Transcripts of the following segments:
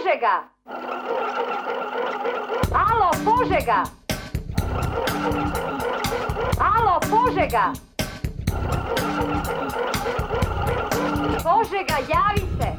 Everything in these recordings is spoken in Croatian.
Požega! Alo, Požega! Alo, Požega! Požega, javi se!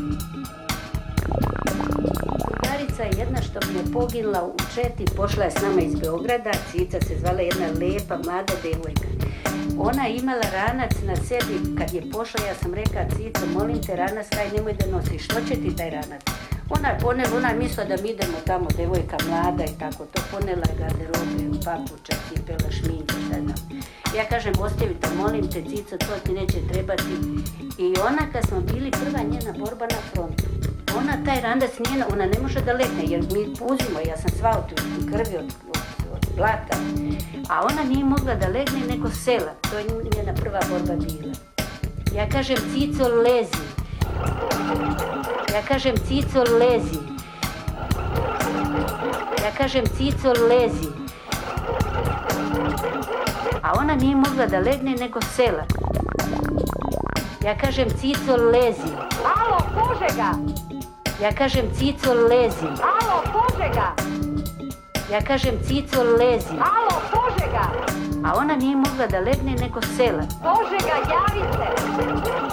Drugarica je jedna što mi je poginula u Četi, pošla je s nama iz Beograda, Cica se zvala, jedna lijepa mlada devojka. Ona je imala ranac na sebi, kad je pošla ja sam rekla, Cico, molim te ranac, taj nemoj da nosiš, što će ti taj ranac? Ona je mislila da mi idemo tamo, devojka mlada i tako, to ponela je garderobe, papuča, cipela, šminke, šta znam. Ja kažem, ostavite, molim te, Cico, to ti neće trebati. I ona, kad smo bili prva njena borba na frontu, ona taj ranac nije, ona ne može da legne, jer mi puzimo, ja sam sva od krvi, od blata, a ona nije mogla da legne nego sela, to je njena prva borba bila. Ja kažem, Cico, lezi. Ja kažem, Cico, lezi. Ja kažem, Cico, lezi. A ona nije mogla da legne nego sela. Ja kažem, Cico, lezi. Alo, Požega! Ja kažem, Cico, lezi. Alo, Požega! Ja kažem, Cico, lezi. Alo, Požega! A ona nije mogla da legne nego sela. Požega, javi se!